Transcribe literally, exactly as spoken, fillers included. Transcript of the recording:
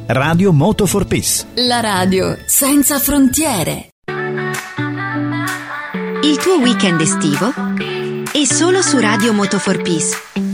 Radio Moto for Peace. La radio senza frontiere. Il tuo weekend estivo è solo su Radio Moto for Peace.